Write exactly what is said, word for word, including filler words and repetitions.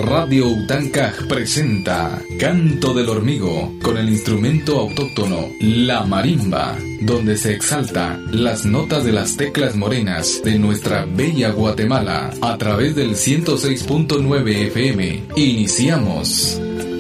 Radio Utancaj presenta Canto del Hormigo con el instrumento autóctono, la marimba, donde se exalta las notas de las teclas morenas de nuestra bella Guatemala a través del ciento seis punto nueve F M. Iniciamos.